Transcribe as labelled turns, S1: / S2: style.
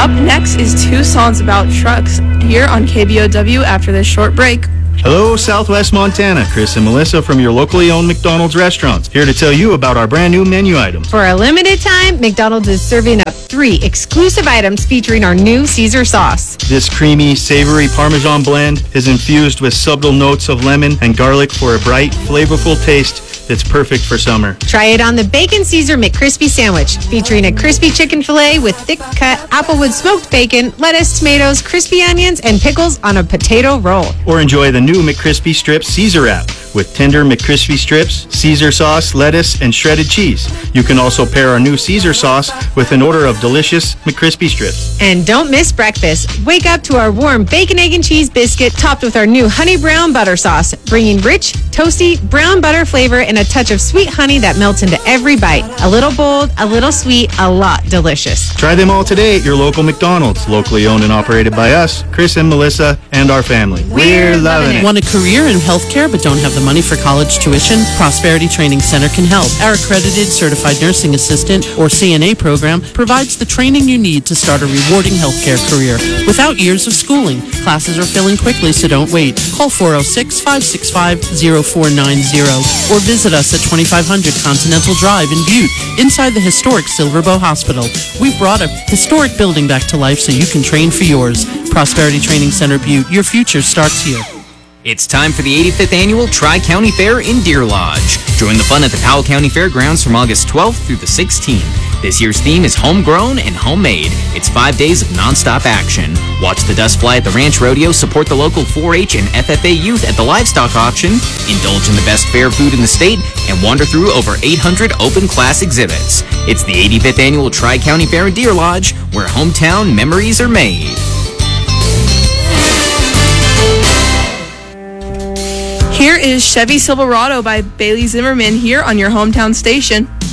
S1: Up next is two songs about trucks here on KBOW after this short break.
S2: Hello, Southwest Montana. Chris and Melissa from your locally owned McDonald's restaurants, here to tell you about our brand new menu items.
S3: For a limited time, McDonald's is serving up 3 exclusive items featuring our new Caesar sauce.
S2: This creamy, savory Parmesan blend is infused with subtle notes of lemon and garlic for a bright, flavorful taste that's perfect for summer.
S3: Try it on the Bacon Caesar McCrispy sandwich, featuring a crispy chicken filet with thick-cut applewood smoked bacon, lettuce, tomatoes, crispy onions, and pickles on a potato roll.
S2: Or enjoy the new McCrispy Strips Caesar wrap with tender McCrispy strips, Caesar sauce, lettuce, and shredded cheese. You can also pair our new Caesar sauce with an order of delicious McCrispy strips.
S3: And don't miss breakfast. Wake up to our warm bacon, egg, and cheese biscuit topped with our new honey brown butter sauce, bringing rich, toasty, brown butter flavor and a touch of sweet honey that melts into every bite. A little bold, a little sweet, a lot delicious.
S2: Try them all today at your local McDonald's, locally owned and operated by us, Chris and Melissa, and our family. We're loving it.
S4: Want a career in healthcare but don't have the money for college tuition? Prosperity Training Center can help. Our accredited certified nursing assistant or CNA program provides the training you need to start a rewarding healthcare career without years of schooling. Classes are filling quickly, so don't wait. Call 406-565-0490 or visit us at 2500 Continental Drive in Butte, inside the historic Silverbow Hospital. We've brought a historic building back to life so you can train for yours. Prosperity Training Center Butte, your future starts here.
S5: It's time for the 85th Annual Tri-County Fair in Deer Lodge. Join the fun at the Powell County Fairgrounds from August 12th through the 16th. This year's theme is homegrown and homemade. It's 5 days of nonstop action. Watch the dust fly at the Ranch Rodeo, support the local 4-H and FFA youth at the livestock auction, indulge in the best fair food in the state, and wander through over 800 open class exhibits. It's the 85th Annual Tri-County Fair in Deer Lodge, where hometown memories are made.
S1: Here is Chevy Silverado by Bailey Zimmerman here on your hometown station.